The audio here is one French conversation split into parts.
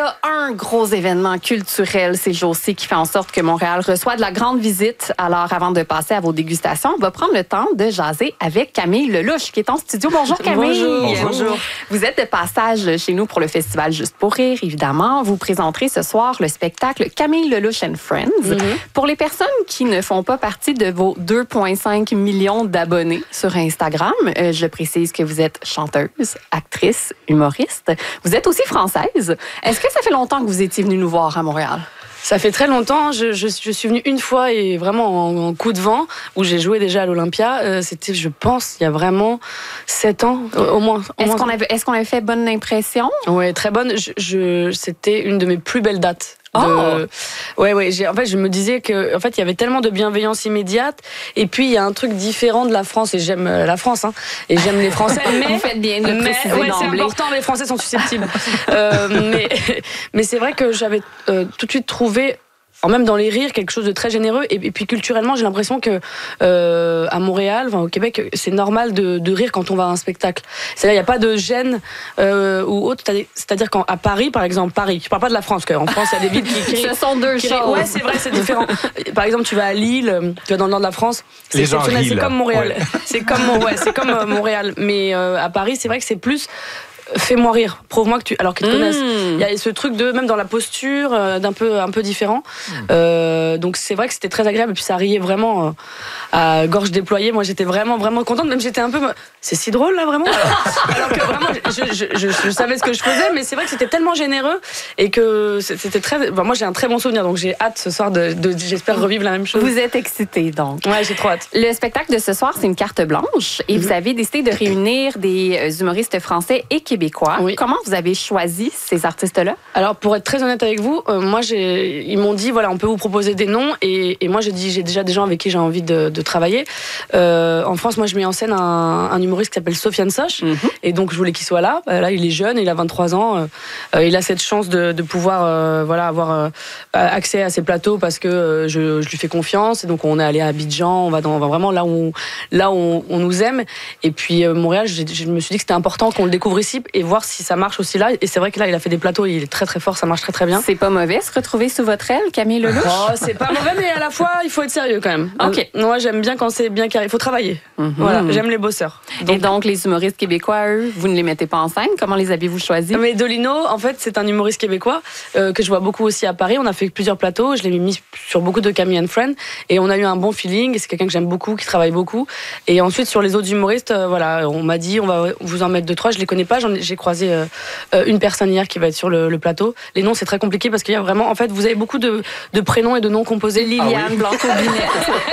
a un gros événement culturel ces jours-ci qui fait en sorte que Montréal reçoit de la grande visite. Alors, avant de passer à vos dégustations, on va prendre le temps de jaser avec Camille Lelouch qui est en studio. Bonjour Camille. Bonjour. Vous êtes de passage chez nous pour le festival Juste pour rire, évidemment. Vous présenterez ce soir le spectacle Camille Lelouch and Friends. Pour les personnes qui ne font pas partie de vos 2,5 millions d'abonnés sur Instagram, je précise que vous êtes chanteuse, actrice, humoriste. Vous êtes aussi française. Est-ce que ça fait longtemps que vous étiez venue nous voir à Montréal? Ça fait très longtemps. Je suis venue une fois et vraiment en coup de vent, où j'ai joué déjà à l'Olympia. C'était, je pense, il y a vraiment 7 ans, au moins. Est-ce qu'on avait fait bonne impression? Oui, très bonne. C'était une de mes plus belles dates. Ouais. En fait, je me disais que, en fait, il y avait tellement de bienveillance immédiate. Et puis, il y a un truc différent de la France. Et j'aime la France, hein. Et j'aime les Français. Mais vous faites bien de le préciser d'emblée. C'est important. Les Français sont susceptibles. Mais c'est vrai que j'avais tout de suite trouvé, même dans les rires, quelque chose de très généreux. Et puis culturellement, j'ai l'impression que à Montréal, au Québec, c'est normal de rire quand on va à un spectacle. C'est-à-dire, il n'y a pas de gêne ou autre. C'est-à-dire qu'à Paris, par exemple, je parle pas de la France, parce qu'en France, il y a des villes qui crient. Ce sont deux choses. Ouais, c'est vrai, c'est différent. Par exemple, tu vas à Lille, tu vas dans le nord de la France, c'est exceptionnel. C'est comme Montréal. Ouais. C'est comme Montréal. Mais à Paris, c'est vrai que c'est plus. Fais-moi rire, prouve-moi que tu te connaisses. Il y a ce truc de, même dans la posture, un peu différent. Donc c'est vrai que c'était très agréable. Et puis ça riait vraiment à gorge déployée. Moi j'étais vraiment contente. Même j'étais un peu. C'est si drôle là vraiment. Alors que vraiment je savais ce que je faisais, mais c'est vrai que c'était tellement généreux et que c'était très. Moi j'ai un très bon souvenir, donc j'ai hâte ce soir j'espère revivre la même chose. Vous êtes excitée donc. Ouais, j'ai trop hâte. Le spectacle de ce soir c'est une carte blanche et vous avez décidé de réunir des humoristes français et québécois. Oui. Comment vous avez choisi ces artistes-là? Alors, pour être très honnête avec vous, ils m'ont dit, voilà, on peut vous proposer des noms. Et moi, j'ai dit, j'ai déjà des gens avec qui j'ai envie de travailler. En France, moi, je mets en scène un humoriste qui s'appelle Sofiane Soch. Et donc, je voulais qu'il soit là. Là, il est jeune, il a 23 ans. Il a cette chance de pouvoir avoir accès à ces plateaux parce que je lui fais confiance. Et donc, on est allé à Abidjan. On va vraiment là où on nous aime. Et puis, Montréal, je me suis dit que c'était important qu'on le découvre ici et voir si ça marche aussi là. Et c'est vrai que là, il a fait des plateaux, il est très très fort, ça marche très très bien. C'est pas mauvais se retrouver sous votre aile, Camille Lelouch? Oh, c'est pas mauvais, mais à la fois, il faut être sérieux quand même. OK. Moi, j'aime bien quand c'est bien carré. Il faut travailler. Voilà, j'aime les bosseurs. Et donc, les humoristes québécois, eux, vous ne les mettez pas en scène? Comment les avez-vous choisis? Mais Dolino, en fait, c'est un humoriste québécois que je vois beaucoup aussi à Paris. On a fait plusieurs plateaux. Je l'ai mis sur beaucoup de Camille and Friends. Et on a eu un bon feeling. C'est quelqu'un que j'aime beaucoup, qui travaille beaucoup. Et ensuite, sur les autres humoristes, on m'a dit, on va vous en mettre 2-3. Je les connais pas. J'ai croisé une personne hier qui va être sur le plateau. Les noms, c'est très compliqué parce qu'il y a vraiment, en fait, vous avez beaucoup de prénoms et de noms composés. Liliane Blanco-Binet.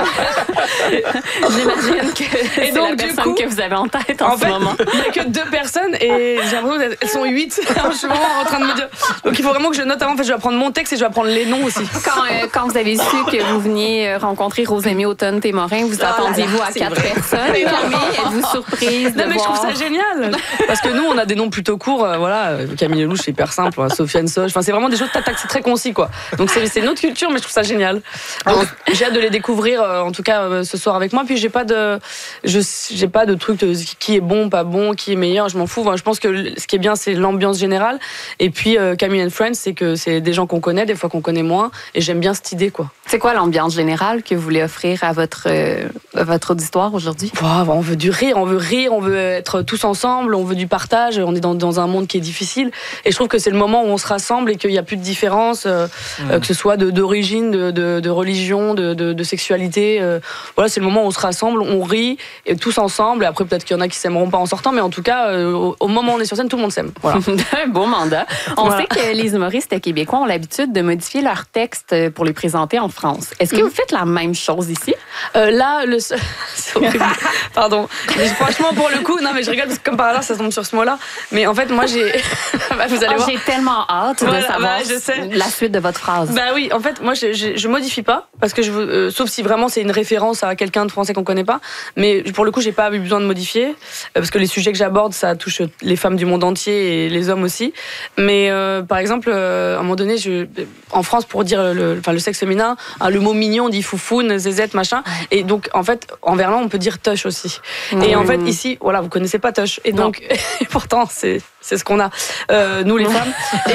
J'imagine que c'est la personne que vous avez en tête en ce moment. Il n'y a que 2 personnes et j'ai l'impression qu'elles sont 8. Je suis vraiment en train de me dire. Donc il faut vraiment que je note avant. En fait, je vais apprendre mon texte et je vais apprendre les noms aussi. Quand vous avez su que vous veniez rencontrer Rosémie Automne-Témorin, vous attendiez-vous à 4 personnes? Êtes-vous surprise de voir? Mais je trouve ça génial. Parce que nous, on a des noms plutôt courts. Camille Lelouch, c'est hyper simple. Sofiane Soch. Enfin, c'est vraiment des choses tac, c'est très concis, quoi. Donc c'est notre culture, mais je trouve ça génial. Donc, j'ai hâte de les découvrir, en tout cas ce soir avec moi. Puis j'ai pas de truc de qui est bon, pas bon, qui est meilleur. Je m'en fous. Je pense que ce qui est bien, c'est l'ambiance générale. Et puis Camille and Friends, c'est que c'est des gens qu'on connaît, des fois qu'on connaît moins. Et j'aime bien cette idée, quoi. C'est quoi l'ambiance générale que vous voulez offrir à votre auditoire aujourd'hui? On veut du rire, on veut être tous ensemble, on veut du partage. On est dans un monde qui est difficile. Et je trouve que c'est le moment où on se rassemble et qu'il n'y a plus de différence, que ce soit d'origine, de religion, de sexualité. Voilà, c'est le moment où on se rassemble, on rit, et tous ensemble. Et après, peut-être qu'il y en a qui s'aimeront pas en sortant, mais en tout cas, au moment où on est sur scène, tout le monde s'aime. Voilà. Un beau mandat. On sait que les humoristes québécois ont l'habitude de modifier leurs textes pour les présenter en France. Est-ce que vous faites la même chose ici? C'est horrible. Pardon. Mais franchement, pour le coup, non, mais je rigole parce que comme par hasard, ça tombe sur ce mot-là. Mais en fait, moi, vous allez voir. J'ai tellement hâte de savoir la suite de votre phrase. Bah oui, en fait, moi, je modifie pas parce que sauf si vraiment c'est une référence à quelqu'un de français qu'on connaît pas. Mais pour le coup, j'ai pas eu besoin de modifier parce que les sujets que j'aborde, ça touche les femmes du monde entier et les hommes aussi. Mais par exemple, à un moment donné, en France, pour dire le sexe féminin, le mot mignon, on dit foufoune, zézette, machin. Et donc, en fait, en verlan, on peut dire tush aussi. Et en fait, ici, voilà, vous connaissez pas tush. Et donc, pourtant, c'est ce qu'on a, nous les femmes.